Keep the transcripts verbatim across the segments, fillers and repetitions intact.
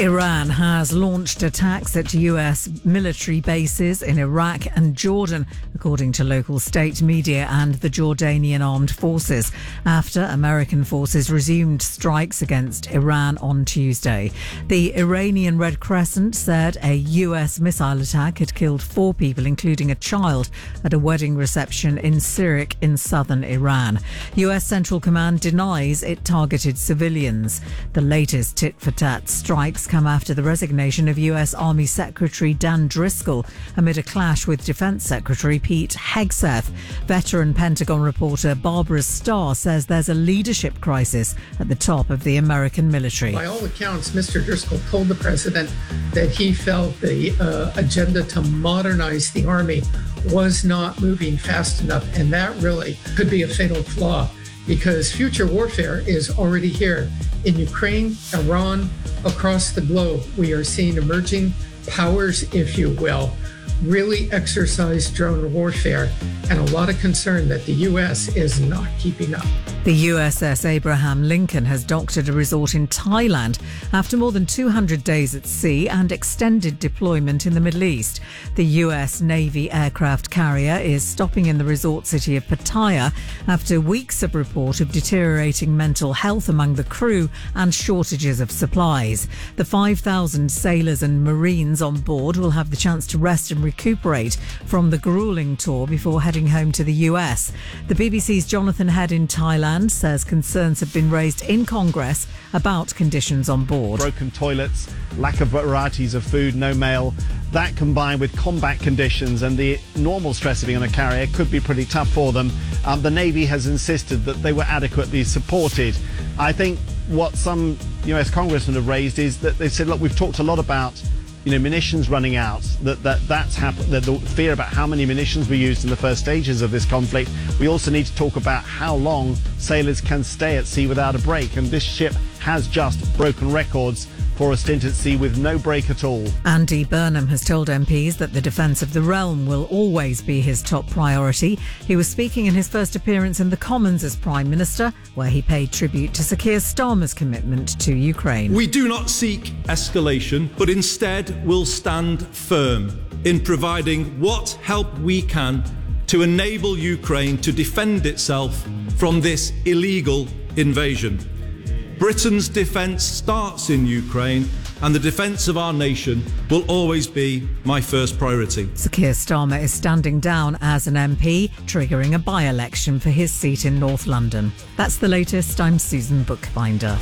Iran has launched attacks at U S military bases in Iraq and Jordan, according to local state media and the Jordanian armed forces, after American forces resumed strikes against Iran on Tuesday. The Iranian Red Crescent said a U S missile attack had killed four people, including a child, at a wedding reception in Sirik in southern Iran. U S Central Command denies it targeted civilians. The latest tit-for-tat strikes come after the resignation of U S Army Secretary Dan Driscoll amid a clash with Defense Secretary Pete Hegseth. Veteran Pentagon reporter Barbara Starr says there's a leadership crisis at the top of the American military. By all accounts, Mister Driscoll told the president that he felt the uh, agenda to modernize the Army was not moving fast enough, and that really could be a fatal flaw, because future warfare is already here. In Ukraine, Iran, across the globe, we are seeing emerging powers, if you will, really exercise drone warfare, and a lot of concern that the U S is not keeping up. The U S S Abraham Lincoln has docked at a resort in Thailand after more than two hundred days at sea and extended deployment in the Middle East. The U S Navy aircraft carrier is stopping in the resort city of Pattaya after weeks of report of deteriorating mental health among the crew and shortages of supplies. The five thousand sailors and Marines on board will have the chance to rest and recuperate from the gruelling tour before heading home to the U S. The B B C's Jonathan Head in Thailand says concerns have been raised in Congress about conditions on board. Broken toilets, lack of varieties of food, no mail. That combined with combat conditions and the normal stress of being on a carrier could be pretty tough for them. Um, the Navy has insisted that they were adequately supported. I think what some U S congressmen have raised is that they said, look, we've talked a lot about you know, munitions running out, that, that that's happened, that the fear about how many munitions were used in the first stages of this conflict. We also need to talk about how long sailors can stay at sea without a break, and this ship has just broken records for a stint at sea with no break at all. Andy Burnham has told M Ps that the defence of the realm will always be his top priority. He was speaking in his first appearance in the Commons as Prime Minister, where he paid tribute to Sir Keir Starmer's commitment to Ukraine. We do not seek escalation, but instead will stand firm in providing what help we can to enable Ukraine to defend itself from this illegal invasion. Britain's defence starts in Ukraine, and the defence of our nation will always be my first priority. Sir Keir Starmer is standing down as an M P, triggering a by-election for his seat in North London. That's the latest. I'm Susan Bookbinder.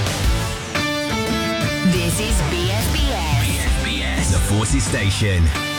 This is B S B S. B S B S, the Forces Station.